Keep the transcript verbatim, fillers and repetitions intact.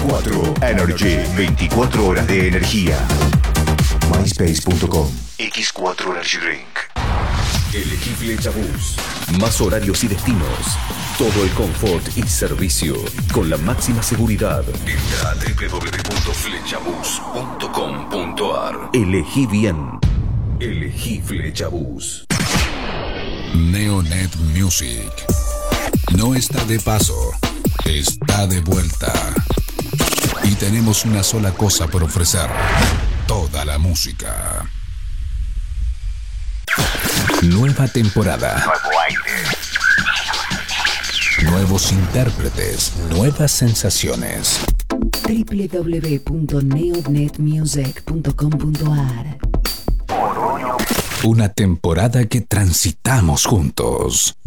cuatro. Energy, veinticuatro horas de energía. myspace punto com. equis cuatro Energy Drink. Elegí Flechabús. Más horarios y destinos. Todo el confort y servicio con la máxima seguridad. Entra a doble u doble u doble u punto flechabús punto com punto a r. Elegí bien. Elegí Flechabús. Neonet Music. No está de paso, está de vuelta. Y tenemos una sola cosa por ofrecer: toda la música. Nueva temporada. Nuevo aire. Nuevos intérpretes, nuevas sensaciones. doble u doble u doble u punto neonet music punto com punto a r. Una temporada que transitamos juntos.